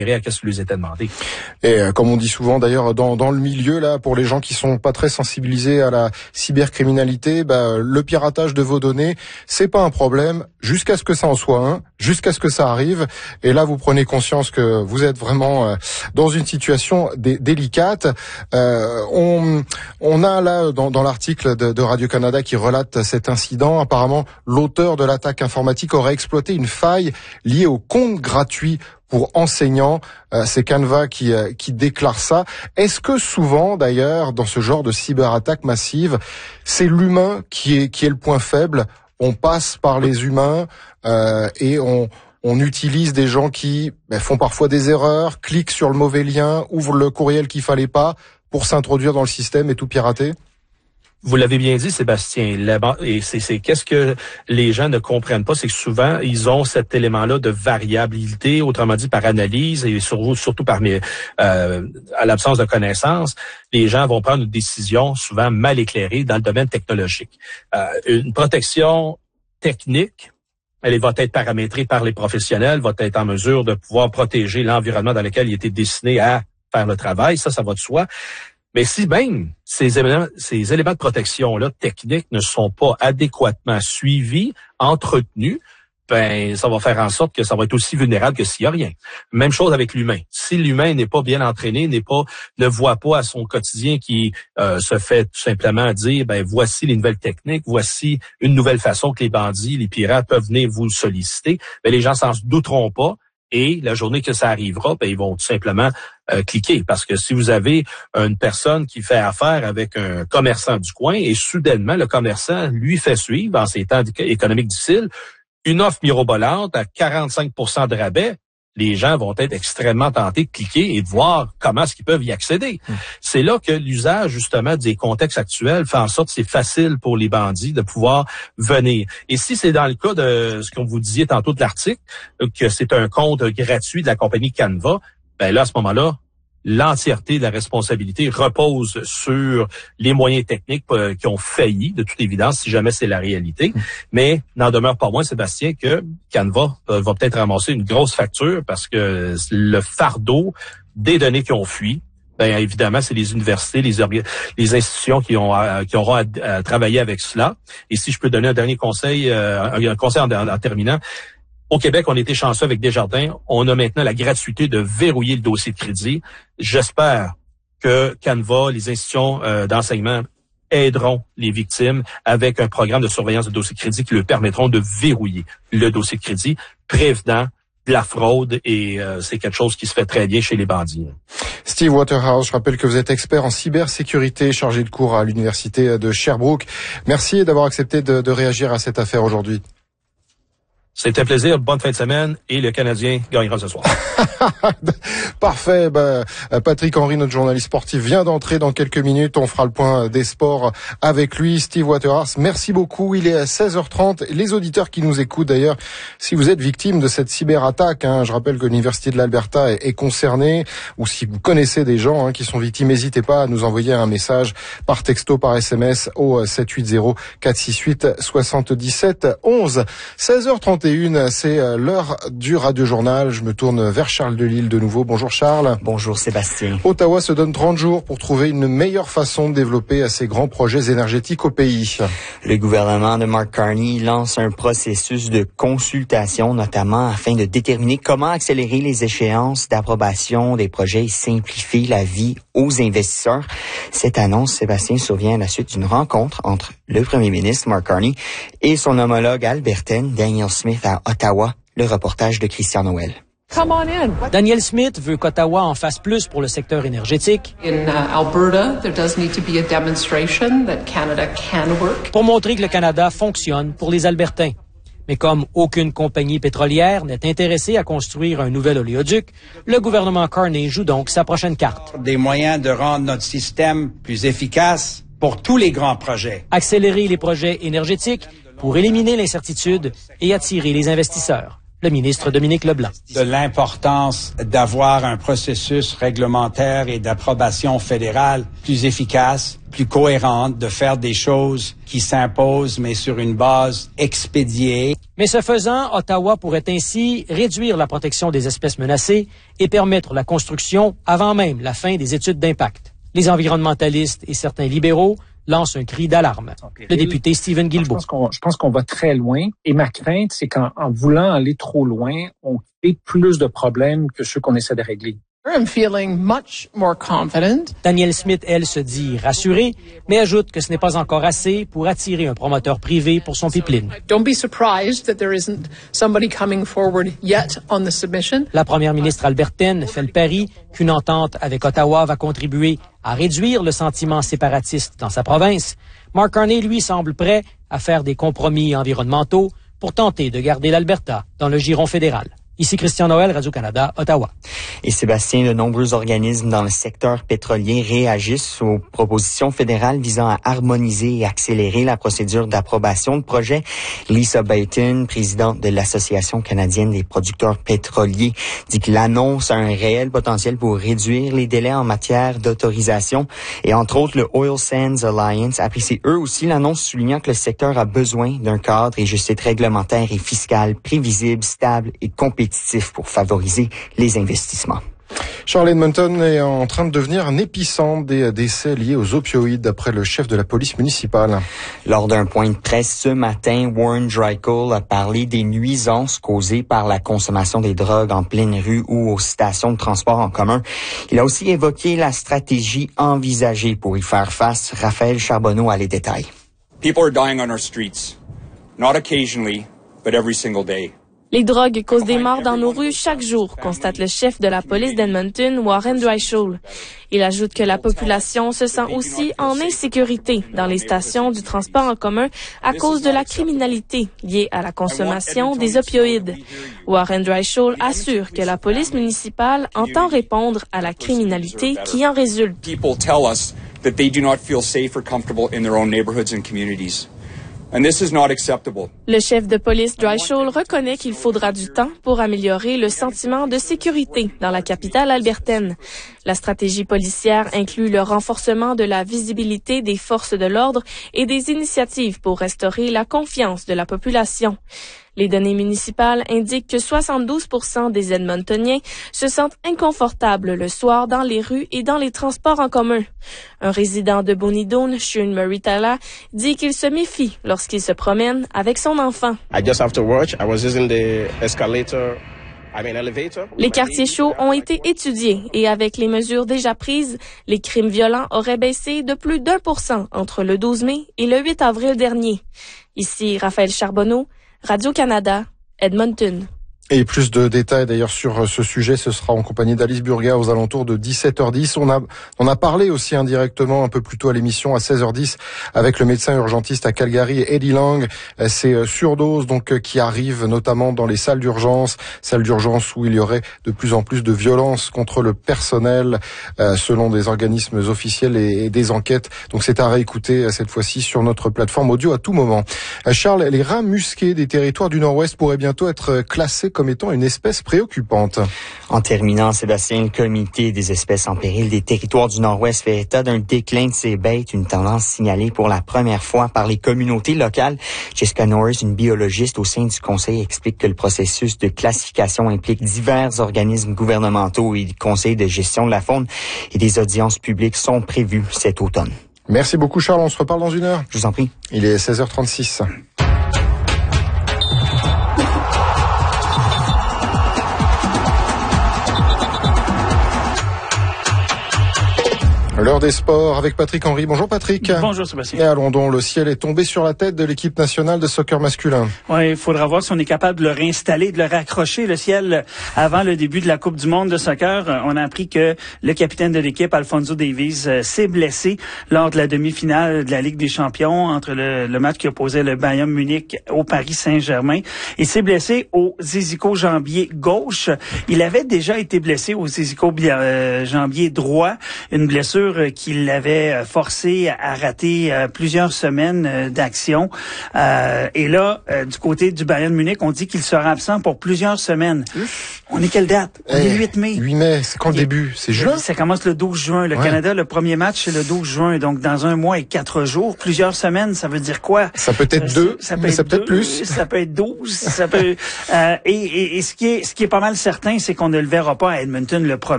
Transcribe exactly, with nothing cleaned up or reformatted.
à ce qui lui était demandé. Et euh, comme on dit souvent d'ailleurs dans dans le milieu là, pour les gens qui sont pas très sensibilisés à la cybercriminalité, bah, le piratage de vos données, c'est pas un problème jusqu'à ce que ça en soit un, jusqu'à ce que ça arrive. Et là, vous prenez conscience que vous êtes vraiment euh, dans une situation dé- délicate. Euh, on on a là dans dans l'article de, de Radio-Canada qui relate cet incident, apparemment l'auteur de l'attaque informatique aurait exploité une faille liée au compte gratuit pour enseignants. Euh, c'est Canva qui euh, qui déclare ça. Est-ce que souvent, d'ailleurs, dans ce genre de cyberattaque massive, c'est l'humain qui est qui est le point faible? On passe par les humains euh, et on on utilise des gens qui ben, font parfois des erreurs, cliquent sur le mauvais lien, ouvrent le courriel qu'il fallait pas pour s'introduire dans le système et tout pirater? Vous l'avez bien dit, Sébastien, et c'est, c'est qu'est-ce que les gens ne comprennent pas, c'est que souvent, ils ont cet élément-là de variabilité, autrement dit par analyse, et surtout, surtout par mes, euh, à l'absence de connaissances, les gens vont prendre une décision souvent mal éclairée dans le domaine technologique. Euh, une protection technique, elle va être paramétrée par les professionnels, va être en mesure de pouvoir protéger l'environnement dans lequel il était destiné à faire le travail, ça, ça va de soi. Mais si même ces éléments, ces éléments de protection-là techniques ne sont pas adéquatement suivis, entretenus, ben ça va faire en sorte que ça va être aussi vulnérable que s'il y a rien. Même chose avec l'humain. Si l'humain n'est pas bien entraîné, n'est pas, ne voit pas à son quotidien qui euh, se fait tout simplement dire, ben voici les nouvelles techniques, voici une nouvelle façon que les bandits, les pirates peuvent venir vous solliciter, ben les gens s'en douteront pas. Et la journée que ça arrivera, ben ils vont tout simplement euh, cliquer. Parce que si vous avez une personne qui fait affaire avec un commerçant du coin et soudainement, le commerçant lui fait suivre, en ces temps économiques difficiles, une offre mirobolante à quarante-cinq pour cent de rabais, les gens vont être extrêmement tentés de cliquer et de voir comment est-ce qu'ils peuvent y accéder. Mmh. C'est là que l'usage, justement, des contextes actuels fait en sorte que c'est facile pour les bandits de pouvoir venir. Et si c'est dans le cas de ce qu'on vous disiez tantôt de l'article, que c'est un compte gratuit de la compagnie Canva, ben là, à ce moment-là, l'entièreté de la responsabilité repose sur les moyens techniques euh, qui ont failli, de toute évidence, si jamais c'est la réalité. Mmh. Mais n'en demeure pas moins, Sébastien, que Canva euh, va peut-être ramasser une grosse facture parce que le fardeau des données qui ont fui, ben évidemment, c'est les universités, les, orga- les institutions qui ont à, qui auront à, à travailler avec cela. Et si je peux donner un dernier conseil, euh, un conseil en, en, en terminant, au Québec, on était chanceux avec Desjardins. On a maintenant la gratuité de verrouiller le dossier de crédit. J'espère que Canva, les institutions euh, d'enseignement aideront les victimes avec un programme de surveillance de dossier de crédit qui leur permettront de verrouiller le dossier de crédit, prévenant de la fraude, et euh, c'est quelque chose qui se fait très bien chez les bandits. Steve Waterhouse, je rappelle que vous êtes expert en cybersécurité, chargé de cours à l'université de Sherbrooke. Merci d'avoir accepté de, de réagir à cette affaire aujourd'hui. C'était un plaisir, bonne fin de semaine, et le Canadien gagnera ce soir. Parfait. Ben, Patrick Henry, notre journaliste sportif, vient d'entrer dans quelques minutes. On fera le point des sports avec lui. Steve Waterhouse, merci beaucoup. Il est à seize heures trente. Les auditeurs qui nous écoutent d'ailleurs, si vous êtes victime de cette cyberattaque, hein, je rappelle que l'Université de l'Alberta est, est concernée, ou si vous connaissez des gens hein, qui sont victimes, n'hésitez pas à nous envoyer un message par texto, par S M S au sept huit zéro quatre six huit soixante-dix-sept onze. seize heures trente et une, c'est l'heure du Radio-Journal. Je me tourne vers Charles Delisle de nouveau. Bonjour Charles. Bonjour Sébastien. Ottawa se donne trente jours pour trouver une meilleure façon de développer ses grands projets énergétiques au pays. Le gouvernement de Mark Carney lance un processus de consultation, notamment afin de déterminer comment accélérer les échéances d'approbation des projets et simplifier la vie aux investisseurs. Cette annonce, Sébastien, survient à la suite d'une rencontre entre le premier ministre Mark Carney et son homologue albertaine Danielle Smith à Ottawa. Le reportage de Christian Noël. Come on in. Danielle Smith veut qu'Ottawa en fasse plus pour le secteur énergétique. In uh, Alberta, there does need to be a demonstration that Canada can work. Pour montrer que le Canada fonctionne pour les Albertains. Mais comme aucune compagnie pétrolière n'est intéressée à construire un nouvel oléoduc, le gouvernement Carney joue donc sa prochaine carte. Des moyens de rendre notre système plus efficace pour tous les grands projets. Accélérer les projets énergétiques pour éliminer l'incertitude et attirer les investisseurs. le ministre Dominique Leblanc. De l'importance d'avoir un processus réglementaire et d'approbation fédérale plus efficace, plus cohérente, de faire des choses qui s'imposent, mais sur une base expédiée. Mais ce faisant, Ottawa pourrait ainsi réduire la protection des espèces menacées et permettre la construction avant même la fin des études d'impact. Les environnementalistes et certains libéraux lance un cri d'alarme. Le député Stephen Guilbeault. Je pense qu'on, je pense qu'on va très loin. Et ma crainte, c'est qu'en en voulant aller trop loin, on crée plus de problèmes que ceux qu'on essaie de régler. I'm feeling much more confident. Danielle Smith, elle, se dit rassurée, mais ajoute que ce n'est pas encore assez pour attirer un promoteur privé pour son pipeline. Don't be surprised that there isn't somebody coming forward yet on the submission. La première ministre albertaine fait le pari qu'une entente avec Ottawa va contribuer à réduire le sentiment séparatiste dans sa province. Mark Carney, lui, semble prêt à faire des compromis environnementaux pour tenter de garder l'Alberta dans le giron fédéral. Ici Christian Noël, Radio-Canada, Ottawa. Et Sébastien, de nombreux organismes dans le secteur pétrolier réagissent aux propositions fédérales visant à harmoniser et accélérer la procédure d'approbation de projets. Lisa Bayton, présidente de l'Association canadienne des producteurs pétroliers, dit que l'annonce a un réel potentiel pour réduire les délais en matière d'autorisation. Et entre autres, le Oil Sands Alliance apprécie eux aussi l'annonce, soulignant que le secteur a besoin d'un cadre, et je cite, réglementaire et fiscal prévisible, stable et compétitif pour favoriser les investissements. Charles, Edmonton est en train de devenir un épicentre des décès liés aux opioïdes, d'après le chef de la police municipale. Lors d'un point de presse ce matin, Warren Driscoll a parlé des nuisances causées par la consommation des drogues en pleine rue ou aux stations de transport en commun. Il a aussi évoqué la stratégie envisagée pour y faire face. Raphaël Charbonneau a les détails. People are dying on our streets, not occasionally, but every single day. Les drogues causent des morts dans nos rues chaque jour, constate le chef de la police d'Edmonton, Warren Driscoll. Il ajoute que la population se sent aussi en insécurité dans les stations du transport en commun à cause de la criminalité liée à la consommation des opioïdes. Warren Driscoll assure que la police municipale entend répondre à la criminalité qui en résulte. People tell us that they do not feel safe or comfortable in their own neighborhoods and communities. And this is not acceptable. Le chef de police Driscoll reconnaît qu'il faudra du temps pour améliorer le sentiment de sécurité dans la capitale albertaine. La stratégie policière inclut le renforcement de la visibilité des forces de l'ordre et des initiatives pour restaurer la confiance de la population. Les données municipales indiquent que soixante-douze pour cent des Edmontoniens se sentent inconfortables le soir dans les rues et dans les transports en commun. Un résident de Bonnie-Doon, Sean Maritala, dit qu'il se méfie lorsqu'il se promène avec son enfant. I just have to watch. I was using the escalator. Les quartiers chauds ont été étudiés et avec les mesures déjà prises, les crimes violents auraient baissé de plus d'un pour cent entre le douze mai et le huit avril dernier. Ici Raphaël Charbonneau, Radio-Canada, Edmonton. Et plus de détails d'ailleurs sur ce sujet, ce sera en compagnie d'Alice Burga aux alentours de dix-sept heures dix. On a, on a parlé aussi indirectement un peu plus tôt à l'émission à seize heures dix avec le médecin urgentiste à Calgary, Eddie Lang. Ces surdoses donc qui arrivent notamment dans les salles d'urgence, salles d'urgence où il y aurait de plus en plus de violence contre le personnel selon des organismes officiels et des enquêtes. Donc c'est à réécouter cette fois-ci sur notre plateforme audio à tout moment. Charles, les rats musqués des territoires du Nord-Ouest pourraient bientôt être classés comme étant une espèce préoccupante. En terminant, Sébastien, le comité des espèces en péril des territoires du Nord-Ouest fait état d'un déclin de ces bêtes, une tendance signalée pour la première fois par les communautés locales. Jessica Norris, une biologiste au sein du conseil, explique que le processus de classification implique divers organismes gouvernementaux et des conseils de gestion de la faune et des audiences publiques sont prévues cet automne. Merci beaucoup Charles, on se reparle dans une heure. Je vous en prie. Il est seize heures trente-six. L'heure des sports avec Patrick Henry. Bonjour Patrick. Bonjour Sébastien. Et à London, le ciel est tombé sur la tête de l'équipe nationale de soccer masculin. Oui, il faudra voir si on est capable de le réinstaller, de le raccrocher, le ciel, avant le début de la Coupe du monde de soccer. On a appris que le capitaine de l'équipe, Alphonso Davies, s'est blessé lors de la demi-finale de la Ligue des champions entre le, le match qui opposait le Bayern Munich au Paris Saint-Germain. Il s'est blessé au zésico-jambier gauche. Il avait déjà été blessé au zésico-jambier droit, une blessure blessure qui l'avait forcé à rater euh, plusieurs semaines euh, d'action. Euh, et là, euh, du côté du Bayern Munich, on dit qu'il sera absent pour plusieurs semaines. On est quelle date? On eh, est le huit mai. huit mai, c'est quand le début? C'est juin? Ça commence le douze juin. Le ouais. Canada, le premier match, c'est le douze juin. Donc, dans un mois et quatre jours, plusieurs semaines, ça veut dire quoi? Ça peut être deux, ça, ça peut mais ça peut être plus. Ça peut être douze, ça peut... Euh, et, et, et ce qui est, ce qui est pas mal certain, c'est qu'on ne le verra pas à Edmonton le premier.